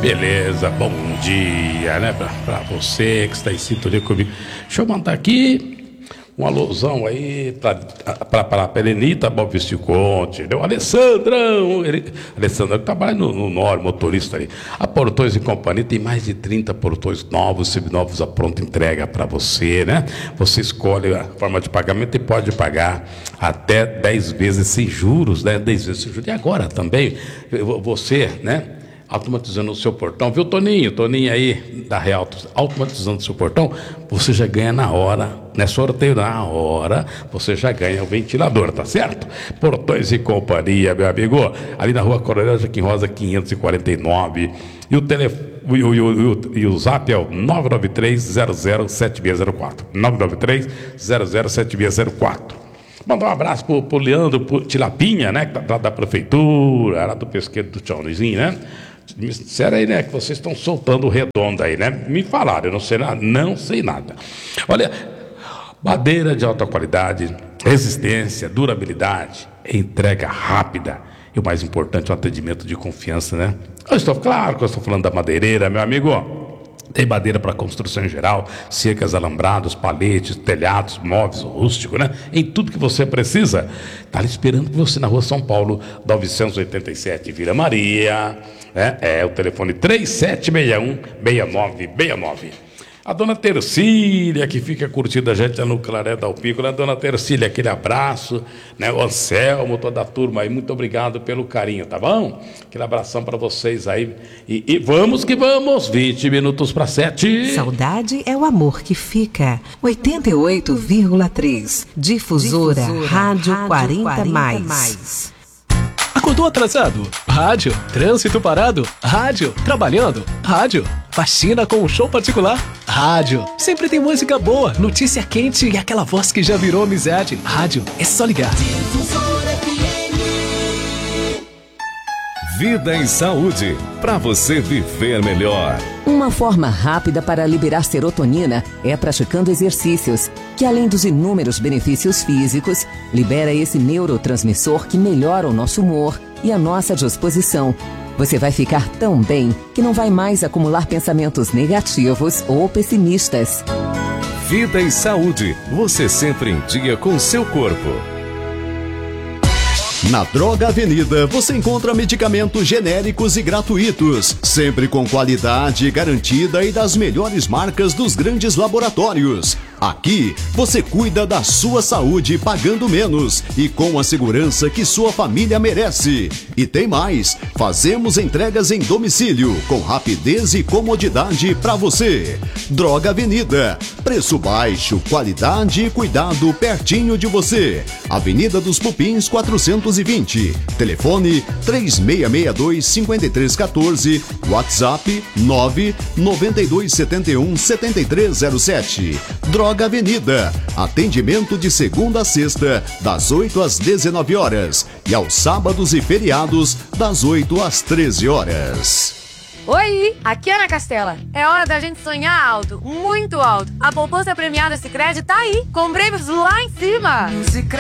Beleza, bom dia, né? Pra você que está em sintonia comigo. Deixa eu mandar aqui uma alusão aí para a Helenita Bob Visconti, o Alessandrão que trabalha no Nord, motorista ali. A Portões e Companhia tem mais de 30 portões novos, seminovos, a pronta entrega para você, né? Você escolhe a forma de pagamento e pode pagar até 10 vezes sem juros, né? 10 vezes sem juros. E agora também, você, né? Automatizando o seu portão, viu, Toninho aí da Realtos, automatizando o seu portão, você já ganha na hora, não é sorteio, na hora, você já ganha o ventilador, tá certo? Portões e Companhia, meu amigo, ali na Rua Coronel Joaquim Rosa, 549, e o telefone, e o zap é o 993-007604, 993-007604. Mandar um abraço pro Leandro Tilapinha, né, da prefeitura, lá do pesqueiro do Tchauzinho, né? Me disseram aí, né, que vocês estão soltando o redondo aí, né? Me falaram, eu não sei nada. Olha, madeira de alta qualidade, resistência, durabilidade, entrega rápida e o mais importante, um atendimento de confiança, né? Claro que eu estou falando da madeireira, meu amigo. Tem madeira para construção em geral, cercas, alambrados, paletes, telhados, móveis, rústico, né? Em tudo que você precisa. Está ali esperando por você na Rua São Paulo, 987, Vila Maria. É o telefone 3761-6969. A dona Tercília, que fica curtindo a gente no Claré da Alpico, né? Dona Tercília, aquele abraço, né? O Anselmo, toda a turma aí, muito obrigado pelo carinho, tá bom? Aquele abração para vocês aí. E vamos que vamos, 20 minutos para 7. Saudade é o amor que fica. 88,3. Difusora Rádio 40+. Acordou atrasado? Rádio. Trânsito parado? Rádio. Trabalhando? Rádio. Faxina com um show particular? Rádio. Sempre tem música boa, notícia quente e aquela voz que já virou amizade. Rádio. É só ligar. Vida em Saúde. Para você viver melhor. Uma forma rápida para liberar serotonina é praticando exercícios, que além dos inúmeros benefícios físicos, libera esse neurotransmissor que melhora o nosso humor e a nossa disposição. Você vai ficar tão bem que não vai mais acumular pensamentos negativos ou pessimistas. Vida em Saúde. Você sempre em dia com o seu corpo. Na Droga Avenida você encontra medicamentos genéricos e gratuitos, sempre com qualidade garantida e das melhores marcas dos grandes laboratórios. Aqui você cuida da sua saúde pagando menos e com a segurança que sua família merece. E tem mais, fazemos entregas em domicílio com rapidez e comodidade para você. Droga Avenida, preço baixo, qualidade e cuidado pertinho de você. Avenida dos Pupins 420, telefone 3662-5314, WhatsApp 99271-7307. Droga Avenida, atendimento de segunda a sexta, das 8 às 19 horas e aos sábados e feriados, das 8 às 13 horas. Oi, aqui é Ana Castela. É hora da gente sonhar alto, muito alto. A poupança premiada Sicredi tá aí, com prêmios lá em cima.